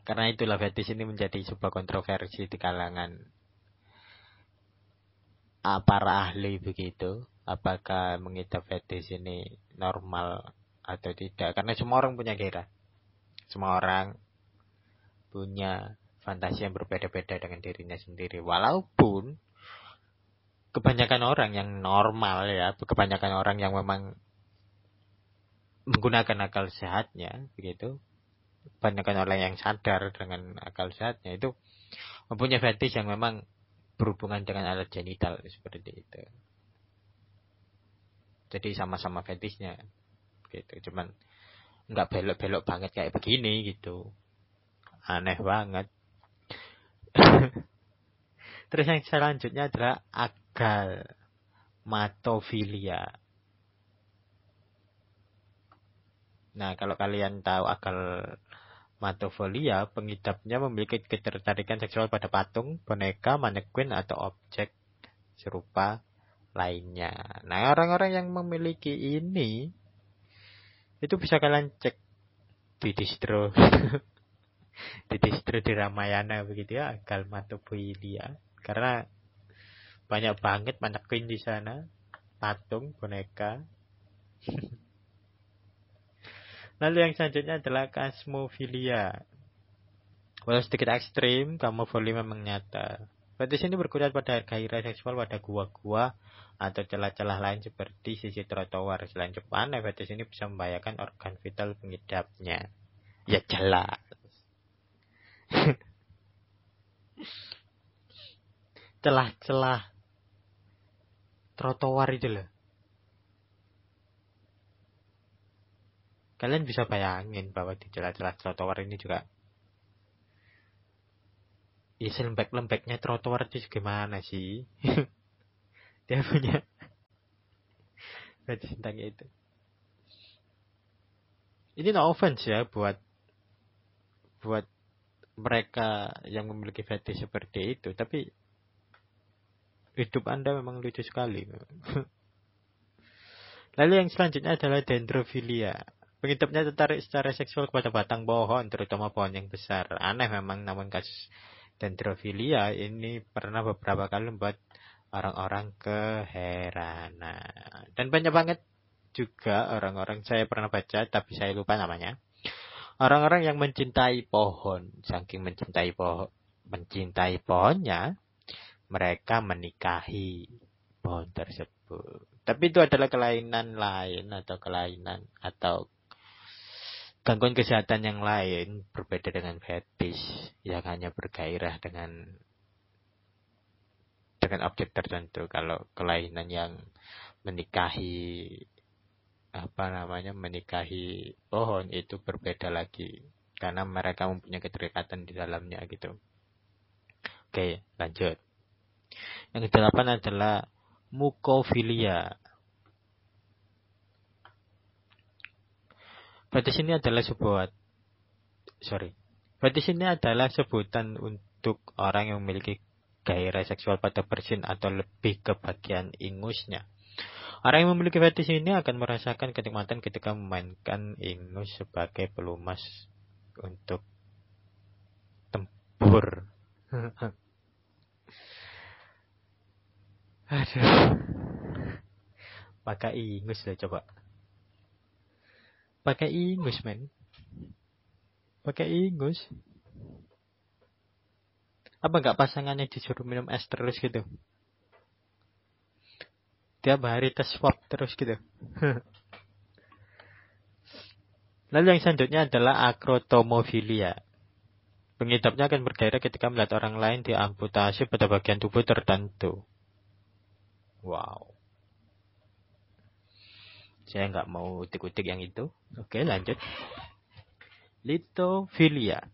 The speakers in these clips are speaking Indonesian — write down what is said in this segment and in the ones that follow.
Karena itulah fetish ini menjadi sebuah kontroversi di kalangan para ahli begitu. Apakah mengidap fetish ini normal atau tidak? Karena semua orang punya gairah. Semua orang punya fantasi yang berbeda-beda dengan dirinya sendiri. Walaupun kebanyakan orang yang normal ya, kebanyakan orang yang memang menggunakan akal sehatnya begitu, kebanyakan orang yang sadar dengan akal sehatnya itu mempunyai fetish yang memang berhubungan dengan alat genital seperti itu. Jadi sama-sama fetishnya gitu, cuman nggak belok-belok banget kayak begini gitu, aneh banget. Terus yang selanjutnya adalah agalmatofilia. Nah, kalau kalian tahu agalmatofilia, pengidapnya memiliki ketertarikan seksual pada patung, boneka, manekuin, atau objek serupa lainnya. Nah, orang-orang yang memiliki ini itu bisa kalian cek di distro di Ramayana begitu ya, agalmatofilia. Karena banyak banget manekuin di sana, patung, boneka. Lalu yang selanjutnya adalah kasmofilia. Walau sedikit ekstrim, kamofilia memang nyata. Fetish ini berkutat pada gairah seksual pada gua-gua atau celah-celah lain seperti sisi trotoar. Selain Jepang, fetish ini bisa membahayakan organ vital pengidapnya. Ya jelas. Celah-celah trotoar itu loh. Kalian bisa bayangin bahwa di celah-celah trotoar ini juga ya selembek-lembeknya trotoar itu gimana sih? Dia punya fetish tentang itu. Ini no offense ya buat mereka yang memiliki fetish seperti itu, tapi hidup Anda memang lucu sekali. Lalu yang selanjutnya adalah dendrofilia. Pengidapnya tertarik secara seksual kepada batang pohon, terutama pohon yang besar. Aneh memang, namun kasus dendrofilia ini pernah beberapa kali membuat orang-orang keheranan. Dan banyak banget juga orang-orang, saya pernah baca tapi saya lupa namanya. Orang-orang yang mencintai pohon, saking mencintai pohonnya, mereka menikahi pohon tersebut. Tapi itu adalah kelainan lain atau gangguan kesehatan yang lain, berbeda dengan fetish yang hanya bergairah dengan objek tertentu. Kalau kelainan yang menikahi pohon itu berbeda lagi, karena mereka mempunyai keterikatan di dalamnya gitu. Oke, lanjut. Yang ke-8 adalah mukofilia. Fetish ini adalah sebutan untuk orang yang memiliki gairah seksual pada bersin atau lebih ke bagian ingusnya. Orang yang memiliki fetish ini akan merasakan kenikmatan ketika memainkan ingus sebagai pelumas untuk tempur. Aduh. Pakai ingus lah coba. Pakai ingus, men. Pakai ingus. Apa enggak pasangannya disuruh minum es terus gitu? Tiap hari tes swab terus gitu. Lalu yang selanjutnya adalah akrotomofilia. Pengidapnya akan bergairah ketika melihat orang lain diamputasi pada bagian tubuh tertentu. Wow. Saya nggak mau utik-utik yang itu. Oke, lanjut. Litofilia.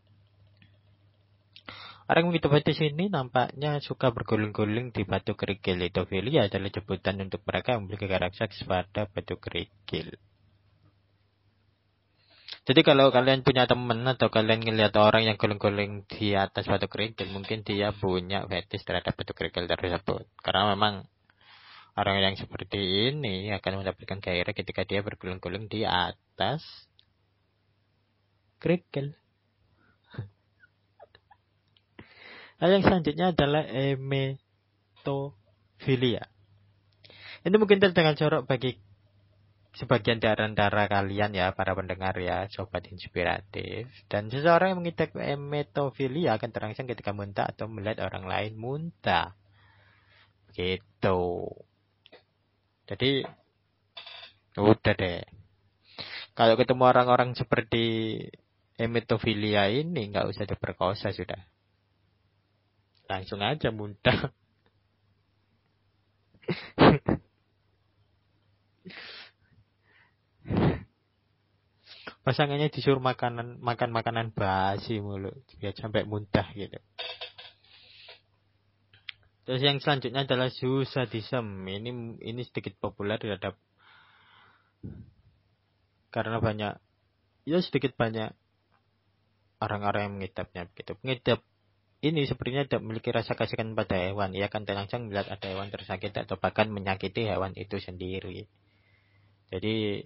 Orang yang mengidap fetish ini nampaknya suka berguling-guling di batu kerikil. Litofilia adalah sebutan untuk mereka yang memiliki gairah seks pada batu kerikil. Jadi kalau kalian punya teman atau kalian ngelihat orang yang guling-guling di atas batu kerikil, mungkin dia punya fetish terhadap batu kerikil tersebut. Karena memang orang yang seperti ini akan mendapatkan gairah ketika dia berguling-guling di atas kerikil. Lalu yang selanjutnya adalah emetofilia. Ini mungkin terdengar jorok bagi sebagian di antara kalian ya, para pendengar ya, sobat inspiratif. Dan seseorang yang mengidap emetofilia akan terangsang ketika muntah atau melihat orang lain muntah. Gitu. Jadi, udah deh. Kalau ketemu orang-orang seperti emetofilia ini, nggak usah diperkosa sudah. Langsung aja muntah. Pasangannya disuruh makan makanan basi mulu biar sampai muntah gitu. Terus yang selanjutnya adalah zoosadism. Ini sedikit populer terhadap karena sedikit banyak orang-orang yang mengidapnya begitu. Pengidap ini sepertinya tidak memiliki rasa kasihan pada hewan. Ia akan terangsang melihat ada hewan tersakiti atau bahkan menyakiti hewan itu sendiri. Jadi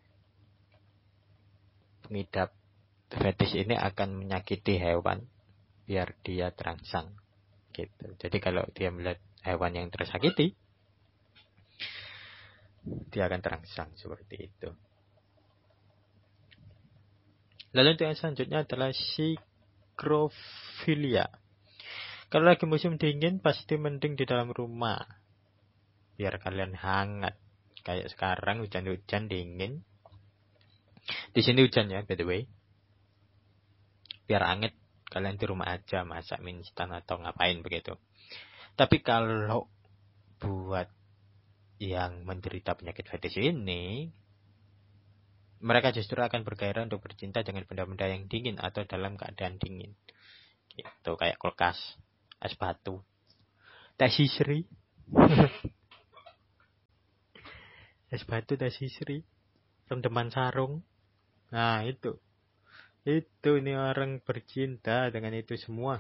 pengidap fetis ini akan menyakiti hewan biar dia terangsang gitu. Jadi kalau dia melihat hewan yang tersakiti, dia akan terangsang seperti itu. Lalu yang selanjutnya adalah sikrofilia. Kalau lagi musim dingin pasti mending di dalam rumah biar kalian hangat. Kayak sekarang hujan-hujan dingin. Di sini hujan ya, by the way. Biar anget, kalian di rumah aja masak mie instan atau ngapain begitu. Tapi kalau buat yang menderita penyakit fetis ini, mereka justru akan bergairah untuk bercinta dengan benda-benda yang dingin atau dalam keadaan dingin. Gitu, kayak kulkas, es batu, teh sisri. Es batu, teh sisri, rendeman sarung. Nah, itu ini orang bercinta dengan itu semua.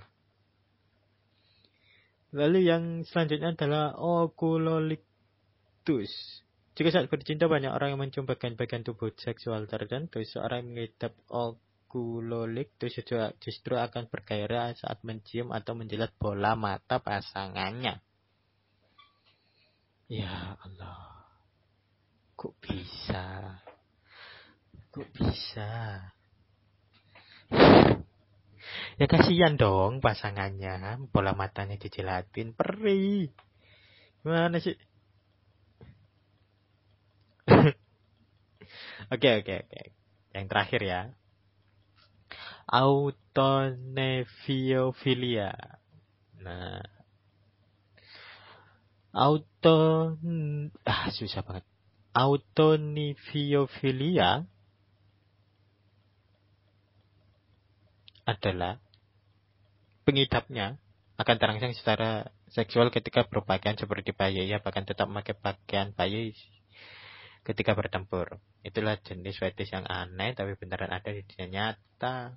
Lalu yang selanjutnya adalah oculolictus. Jika saat bercinta banyak orang yang mencium bagian-bagian tubuh seksual tertentu, seorang yang mengidap oculolictus justru akan bergairah saat mencium atau menjilat bola mata pasangannya. Ya Allah. Kok bisa? Ya kasihan dong pasangannya, bola matanya dijilatin, perih. Gimana sih? Oke. Yang terakhir ya. Autonefiofilia. Nah, susah banget. Autonefiofilia adalah pengidapnya akan terangsang secara seksual ketika berpakaian seperti bayi, ya bahkan tetap memakai pakaian bayi ketika bertempur. Itulah jenis fetis yang aneh tapi beneran ada di dunia nyata.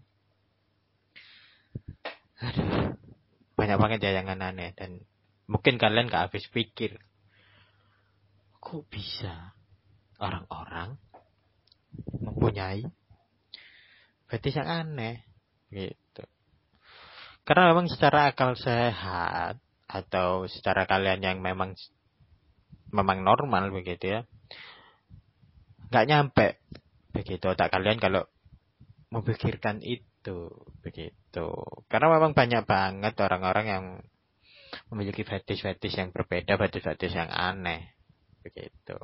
Aduh, banyak banget ya yang aneh dan mungkin kalian gak habis pikir. Kok bisa orang-orang mempunyai fetis yang aneh gitu. Karena memang secara akal sehat atau secara kalian yang memang normal begitu ya, nggak nyampe begitu otak kalian kalau memikirkan itu begitu. Karena memang banyak banget orang-orang yang memiliki fetis-fetis yang berbeda, fetis-fetis yang aneh begitu.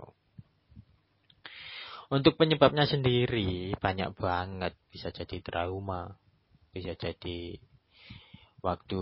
Untuk penyebabnya sendiri banyak banget, bisa jadi trauma, bisa jadi waktu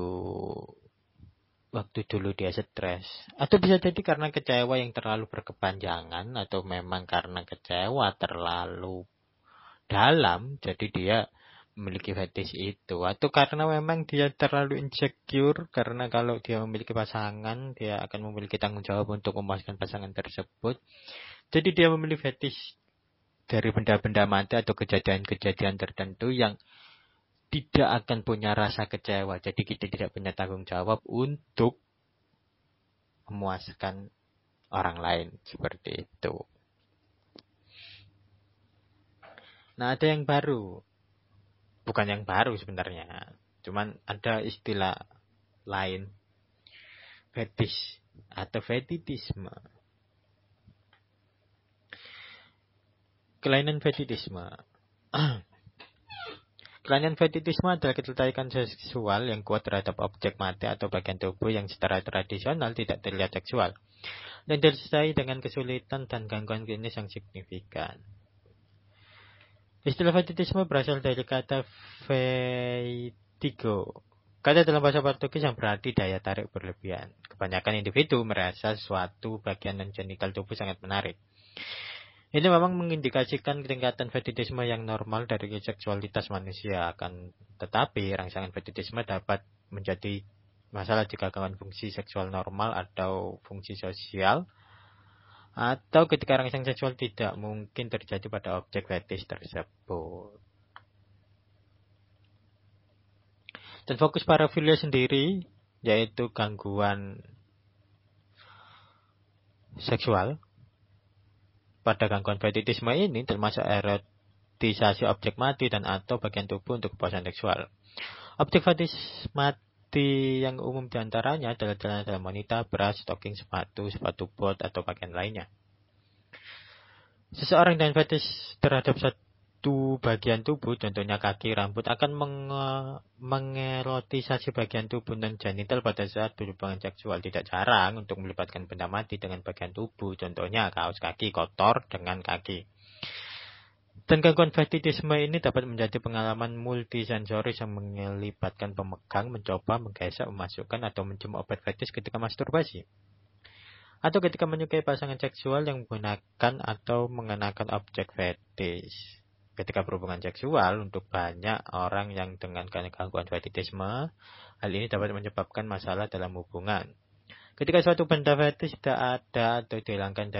dulu dia stres, atau bisa jadi karena kecewa yang terlalu berkepanjangan, atau memang karena kecewa terlalu dalam jadi dia memiliki fetis itu, atau karena memang dia terlalu insecure karena kalau dia memiliki pasangan dia akan memiliki tanggung jawab untuk memuaskan pasangan tersebut, jadi dia memiliki fetis dari benda-benda mati atau kejadian-kejadian tertentu yang tidak akan punya rasa kecewa. Jadi kita tidak punya tanggung jawab untuk memuaskan orang lain seperti itu. Nah, ada yang baru. Bukan yang baru sebenarnya. Cuman ada istilah lain. Fetish atau fetishisme. Kelainan fetishisme. Kelainan fetishisme adalah ketertarikan seksual yang kuat terhadap objek mati atau bagian tubuh yang secara tradisional tidak terlihat seksual, dan disertai dengan kesulitan dan gangguan klinis yang signifikan. Istilah fetishisme berasal dari kata vertigo, kata dalam bahasa Portugis yang berarti daya tarik berlebihan. Kebanyakan individu merasa suatu bagian genital tubuh sangat menarik. Ini memang mengindikasikan tingkatan fetishisme yang normal dari seksualitas manusia. Akan tetapi, rangsangan fetishisme dapat menjadi masalah jika gangguan fungsi seksual normal atau fungsi sosial, atau ketika rangsang seksual tidak mungkin terjadi pada objek fetish tersebut. Dan fokus parafilia sendiri, yaitu gangguan seksual. Pada gangguan fetishisme ini termasuk erotisasi objek mati dan atau bagian tubuh untuk kepuasan seksual. Objek fetish mati yang umum diantaranya adalah celana dalam wanita, bra, stocking, sepatu bot, atau pakaian lainnya. Seseorang dengan fetish terhadap satu bagian tubuh, contohnya kaki, rambut, akan mengerotisasi bagian tubuh non-genital pada saat berhubungan seksual. Tidak jarang untuk melibatkan benda mati dengan bagian tubuh, contohnya kaos kaki kotor dengan kaki. Dan gangguan fetishisme ini dapat menjadi pengalaman multisensoris yang melibatkan pemegang mencoba, menggesek, memasukkan, atau mencium obat fetish ketika masturbasi, atau ketika menyukai pasangan seksual yang menggunakan atau mengenakan objek fetish. Ketika berhubungan seksual, untuk banyak orang yang dengan gangguan fetishisme, hal ini dapat menyebabkan masalah dalam hubungan. Ketika suatu benda fetish tidak ada atau dihilangkan